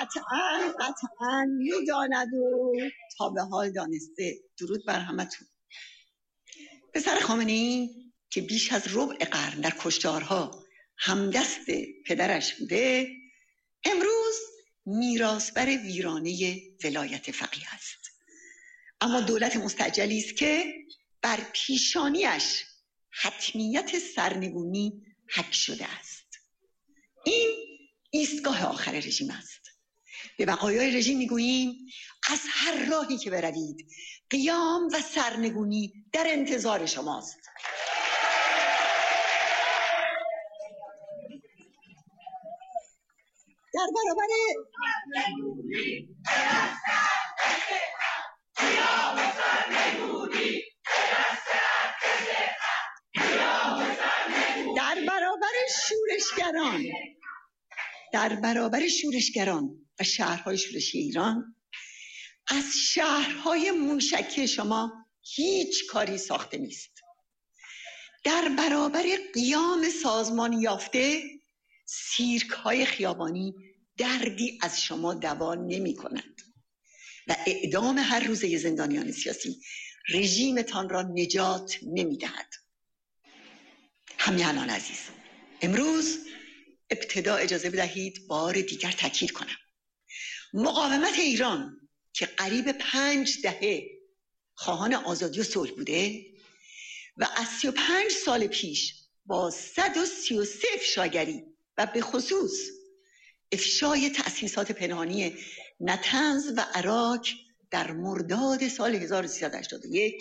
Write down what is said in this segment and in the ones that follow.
قطعاً می‌داند و تا به حال دانسته. درود بر همتون. پسر خامنه‌ای که بیش از ربع قرن در کشتارها همدست پدرش بوده، امروز میراثبر ویرانه ولایت فقیه است. اما دولت مستعجلی است که بر پیشانیش حتمیت سرنگونی حک شده است. این ایستگاه آخر رژیم است. به بقایای رژیم میگوییم از هر راهی که بروید قیام و سرنگونی در انتظار شماست. در برابر شورشگران و شهرهای شورشی ایران، از شهرهای موشکی شما هیچ کاری ساخته نیست. در برابر قیام سازمان یافته، سیرک‌های خیابانی دردی از شما دوا نمی‌کنند و اعدام هر روزه زندانیان سیاسی رژیمتان را نجات نمی‌دهد. همیهنان عزیز، امروز ابتدا اجازه بدهید بار دیگر تاکید کنم. مقاومت ایران که قریب 5 دهه خواهان آزادی و صلح بوده و از 35 سال پیش با 133 افشاگری و به خصوص افشای تأسیسات پنهانی نطنز و عراق در مرداد سال 1381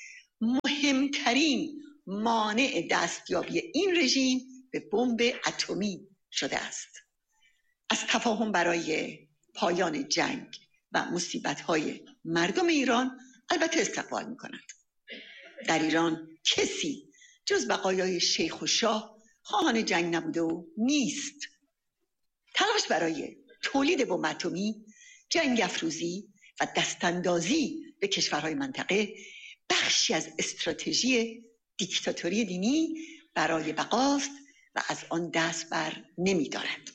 مهمترین مانع دستیابی این رژیم به بمب اتمی شده است. از تفاهم برای پایان جنگ و مصیبت‌های مردم ایران البته استقبال می‌کند. در ایران کسی جز بقایای شیخ و شاه خواهان جنگ نبوده و نیست. تلاش برای تولید بمب اتمی، جنگ افروزی و دستاندازی به کشورهای منطقه بخشی از استراتژی دیکتاتوری دینی برای بقاست و از آن دست بر نمی‌دارد.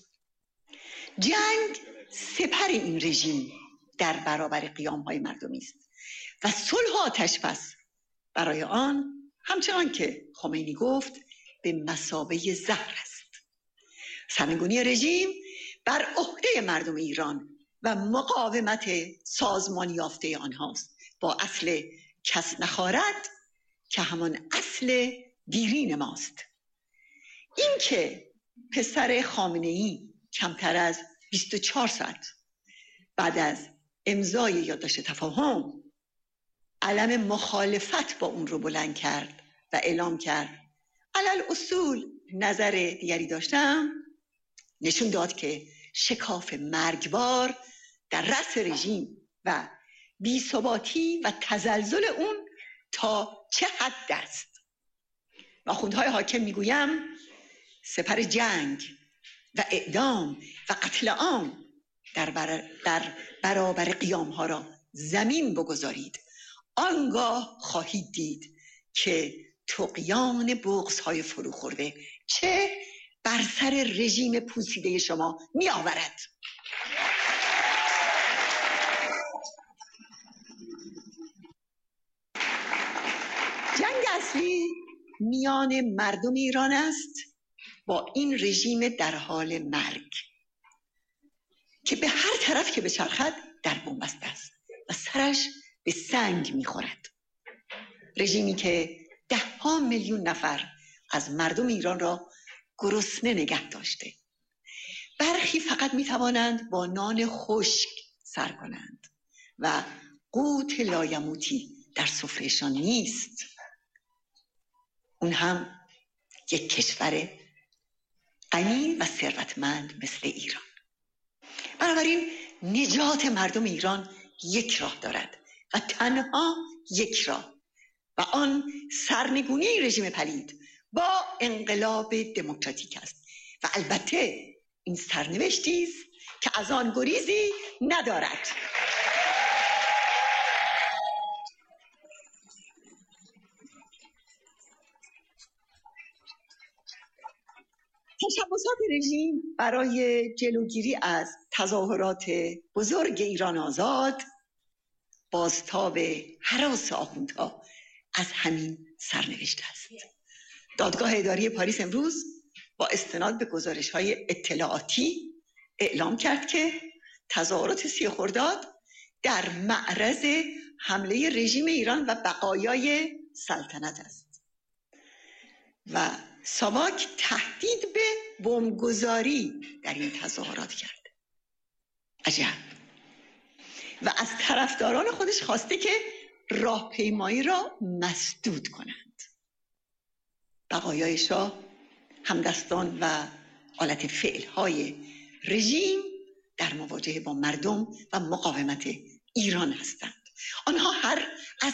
جنگ سپر این رژیم در برابر قیام‌های مردمی است و صلح و آتش‌بس برای آن همچنان که خمینی گفت به مثابه زهر است. سرنگونی رژیم بر عهده مردم ایران و مقاومت سازمان یافته آنهاست، با اصل کس نخارد که همان اصل دیرین ماست. این که پسر خامنه‌ای کمتر از 24 ساعت بعد از امضای یادداشت تفاهم علم مخالفت با اون رو بلند کرد و اعلام کرد علل اصول نظر دیگری داشتم، نشون داد که شکاف مرگبار در رأس رژیم و بی‌ثباتی و تزلزل اون تا چه حد است. و آخوندهای حاکم میگویم سپر جنگ و اعدام و قتل عام در برابر قیام ها را زمین بگذارید. آنگاه خواهید دید که طغیان بغض های فرو خورده چه بر سر رژیم پوسیده شما می آورد. جنگ اصلی میان مردم ایران است با این رژیم در حال مرگ که به هر طرف که بچرخد در بنبست است و سرش به سنگ میخورد. رژیمی که 10 میلیون نفر از مردم ایران را گرسنه نگه داشته. برخی فقط میتوانند با نان خشک سر کنند و قوت لایموتی در سفرهشان نیست. اون هم یک کشور غنی و ثروتمند مثل ایران. بنابراین نجات مردم ایران یک راه دارد و تنها یک راه، و آن سرنگونی رژیم پلید با انقلاب دموکراتیک است و البته این سرنوشتی است که از آن گریزی ندارد. تشبسات رژیم برای جلوگیری از تظاهرات بزرگ ایران آزاد، بازتاب هراس آخوندها از همین سرنوشت است. دادگاه اداری پاریس امروز با استناد به گزارش‌های اطلاعاتی اعلام کرد که تظاهرات 30 خرداد در معرض حمله رژیم ایران و بقایای سلطنت است و ساواک تهدید به بمبگذاری در این تظاهرات کرد. عجب. و از طرفداران خودش خواسته که راهپیمایی را مسدود کنند. بقایای شاه همدستان و آلت فعلهای رژیم در مواجهه با مردم و مقاومت ایران هستند. آنها از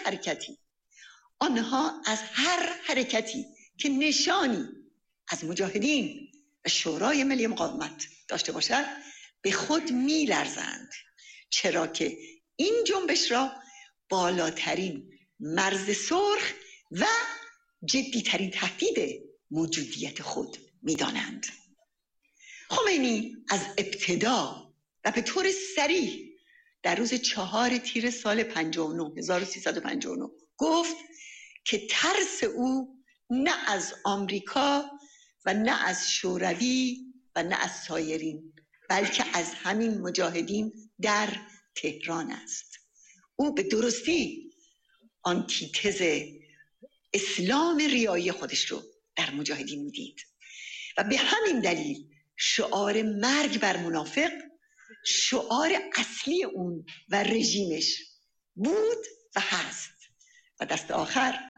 هر حرکتی که نشانی از مجاهدین و شورای ملی مقاومت داشته باشد به خود می‌لرزند، چرا که این جنبش را بالاترین مرز سرخ و جدیترین تهدید موجودیت خود می‌دانند. خمینی از ابتدا و به طور صریح در روز 4 تیر سال 1359 گفت که ترس او نه از آمریکا و نه از شوروی و نه از سایرین، بلکه از همین مجاهدین در تهران است. او به درستی آنتیتز اسلام ریایی خودش رو در مجاهدین میدید و به همین دلیل شعار مرگ بر منافق شعار اصلی اون و رژیمش بود و هست و دست آخر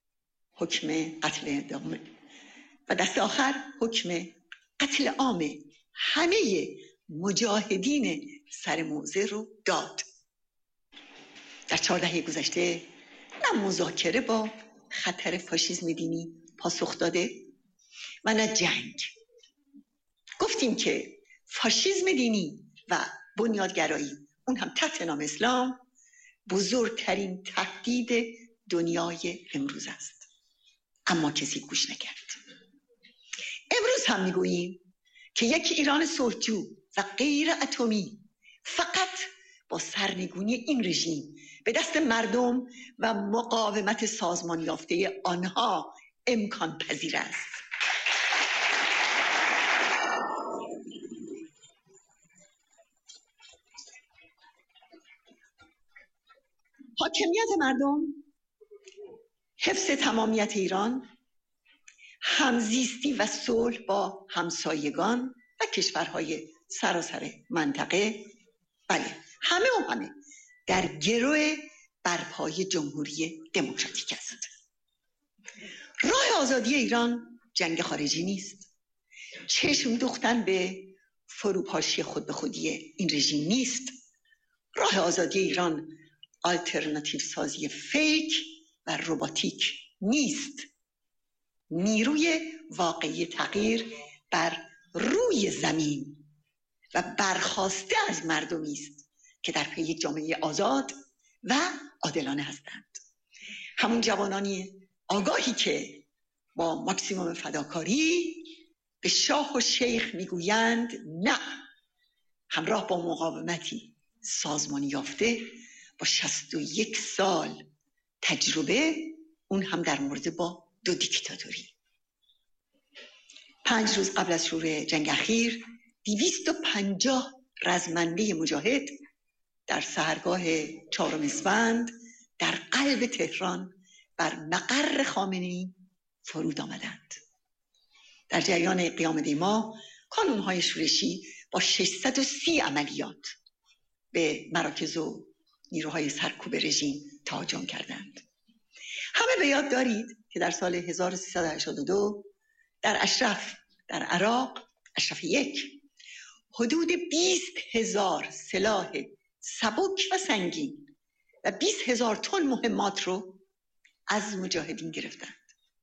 حکم قتل عام همه مجاهدین سر موضع رو داد. در 4 دهه گذشته نه مذاکره با خطر فاشیسم دینی پاسخ داده و نه جنگ. گفتیم که فاشیسم دینی و بنیادگرایی، اون هم تحت نام اسلام، بزرگترین تهدید دنیای امروز است، اما کسی گوش نکرد. امروز هم میگوییم که یک ایران صلحجو و غیر اتمی فقط با سرنگونی این رژیم به دست مردم و مقاومت سازمان یافته آنها امکان پذیر است. حاکمیت مردم، حفظ تمامیت ایران، همزیستی و صلح با همسایگان و کشورهای سراسر منطقه، بله همه در گرو برپای جمهوری دموکراتیک است. راه آزادی ایران جنگ خارجی نیست. چشم دوختن به فروپاشی خود به خودی این رژیم نیست. راه آزادی ایران آلترناتیو سازی فیک و رباتیک نیست. نیروی واقعی تغییر بر روی زمین و برخاسته از مردمی است که در پی یک جامعه آزاد و عادلانه هستند. همون جوانانی آگاهی که با ماکسیموم فداکاری به شاه و شیخ میگویند نه، همراه با مقاومتی سازمانی یافته با 61 سال تجربه، اون هم در مورد با 2 دیکتاتوری. 5 روز قبل از شروع جنگ اخیر 250 رزمنده مجاهد در سحرگاه 4 اسفند در قلب تهران بر مقر خامنه‌ای فرود آمدند. در جریان قیام دیما کانون‌های شورشی با 630 عملیات به مراکز و نیروهای سرکوب رژیم تهاجم کردند. همه به یاد دارید که در سال 1382 در اشرف در عراق، اشرف 1، حدود 20,000 سلاح سبک و سنگین و 20,000 تن مهمات رو از مجاهدین گرفتند.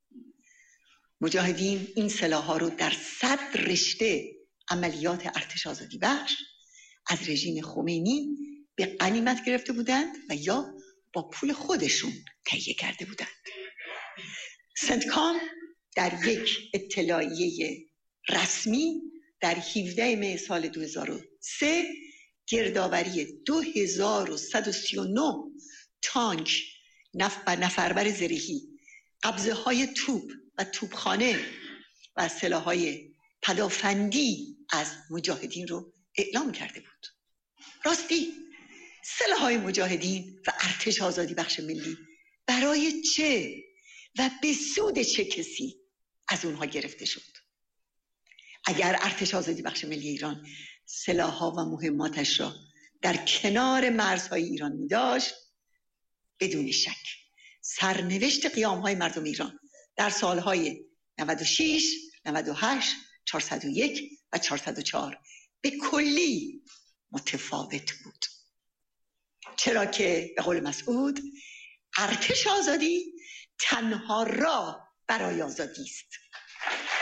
مجاهدین این سلاح‌ها رو در 100 رشته عملیات ارتش آزادی بخش از رژیم خمینی به غنیمت گرفته بودند و یا با پول خودشون تهیه کرده بودند. سنتکام در یک اطلاعیه رسمی در 17 می سال 2003 گردآوری 2139 تانک نفربر زرهی، قبضه های توپ و توپخانه و سلاح‌های پدافندی از مجاهدین رو اعلام کرده بود. راستی سلاح‌های مجاهدین و ارتش آزادی بخش ملی برای چه و به سود چه کسی از اونها گرفته شد؟ اگر ارتش آزادی بخش ملی ایران سلاح‌ها و مهماتش را در کنار مرزهای ایران می داشت، بدون شک سرنوشت قیام‌های مردم ایران در سالهای 96 98 401 و 404 به کلی متفاوت بود، چرا که به قول مسعود ارتش آزادی تنها راه برای آزادی است.